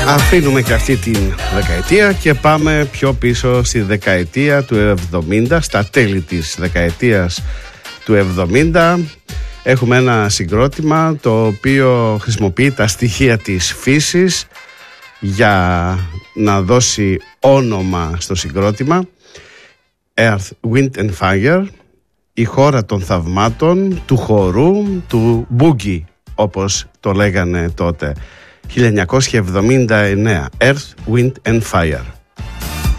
Αφήνουμε και αυτή την δεκαετία και πάμε πιο πίσω στη δεκαετία του 70, στα τέλη της δεκαετίας του 70. Έχουμε ένα συγκρότημα το οποίο χρησιμοποιεί τα στοιχεία της φύσης για να δώσει όνομα στο συγκρότημα. Earth, Wind and Fire, η χώρα των θαυμάτων, του χορού, του boogie όπως το λέγανε τότε. 1979, Earth, Wind and Fire.